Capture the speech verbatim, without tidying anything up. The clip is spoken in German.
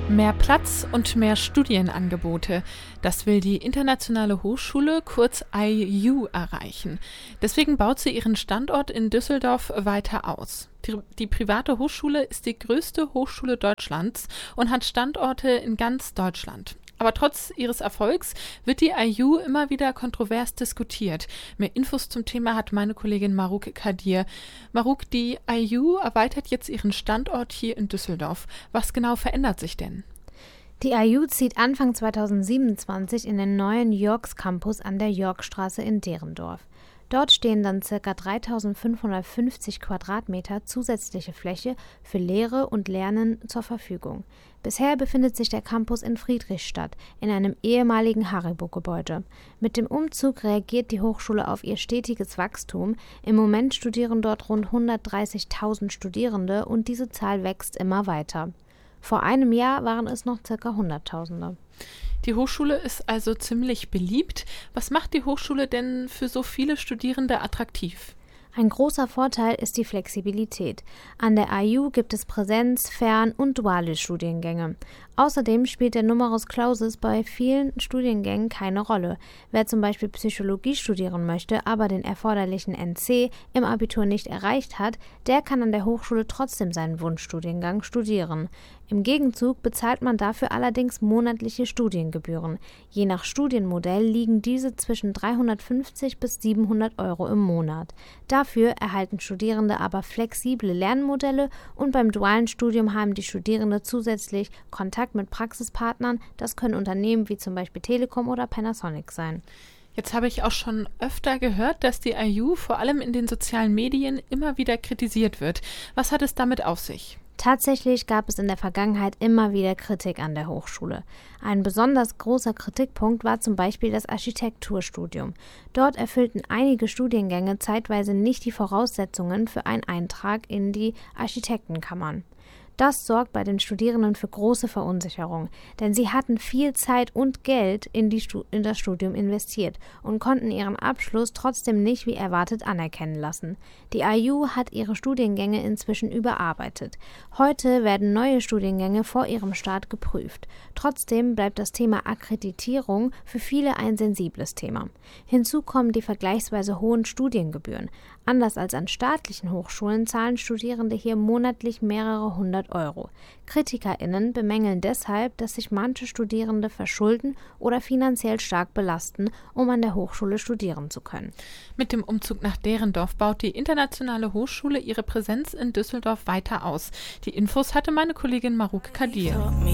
Mehr Platz und mehr Studienangebote. Das will die Internationale Hochschule, kurz I U, erreichen. Deswegen baut sie ihren Standort in Düsseldorf weiter aus. Die, die private Hochschule ist die größte Hochschule Deutschlands und hat Standorte in ganz Deutschland. Aber trotz ihres Erfolgs wird die I U immer wieder kontrovers diskutiert. Mehr Infos zum Thema hat meine Kollegin Marouk Kadir. Marouk, die I U erweitert jetzt ihren Standort hier in Düsseldorf. Was genau verändert sich denn? Die I U zieht Anfang zweitausendsiebenundzwanzig in den neuen Yorks Campus an der Yorkstraße in Derendorf. Dort stehen dann ca. dreitausendfünfhundertfünfzig Quadratmeter zusätzliche Fläche für Lehre und Lernen zur Verfügung. Bisher befindet sich der Campus in Friedrichstadt, in einem ehemaligen Haribo-Gebäude. Mit dem Umzug reagiert die Hochschule auf ihr stetiges Wachstum. Im Moment studieren dort rund hundertdreißigtausend Studierende und diese Zahl wächst immer weiter. Vor einem Jahr waren es noch ca. Hunderttausende. Die Hochschule ist also ziemlich beliebt. Was macht die Hochschule denn für so viele Studierende attraktiv? Ein großer Vorteil ist die Flexibilität. An der I U gibt es Präsenz-, Fern- und duale Studiengänge. Außerdem spielt der Numerus Clausus bei vielen Studiengängen keine Rolle. Wer zum Beispiel Psychologie studieren möchte, aber den erforderlichen N C im Abitur nicht erreicht hat, der kann an der Hochschule trotzdem seinen Wunschstudiengang studieren. Im Gegenzug bezahlt man dafür allerdings monatliche Studiengebühren. Je nach Studienmodell liegen diese zwischen dreihundertfünfzig bis siebenhundert Euro im Monat. Dafür erhalten Studierende aber flexible Lernmodelle und beim dualen Studium haben die Studierende zusätzlich Kontakt mit Praxispartnern. Das können Unternehmen wie zum Beispiel Telekom oder Panasonic sein. Jetzt habe ich auch schon öfter gehört, dass die I U vor allem in den sozialen Medien immer wieder kritisiert wird. Was hat es damit auf sich? Tatsächlich gab es in der Vergangenheit immer wieder Kritik an der Hochschule. Ein besonders großer Kritikpunkt war zum Beispiel das Architekturstudium. Dort erfüllten einige Studiengänge zeitweise nicht die Voraussetzungen für einen Eintrag in die Architektenkammern. Das sorgt bei den Studierenden für große Verunsicherung, denn sie hatten viel Zeit und Geld in, die Stu- in das Studium investiert und konnten ihren Abschluss trotzdem nicht wie erwartet anerkennen lassen. Die I U hat ihre Studiengänge inzwischen überarbeitet. Heute werden neue Studiengänge vor ihrem Start geprüft. Trotzdem bleibt das Thema Akkreditierung für viele ein sensibles Thema. Hinzu kommen die vergleichsweise hohen Studiengebühren. Anders als an staatlichen Hochschulen zahlen Studierende hier monatlich mehrere hundert Euro. KritikerInnen bemängeln deshalb, dass sich manche Studierende verschulden oder finanziell stark belasten, um an der Hochschule studieren zu können. Mit dem Umzug nach Derendorf baut die Internationale Hochschule ihre Präsenz in Düsseldorf weiter aus. Die Infos hatte meine Kollegin Marouk Kadir.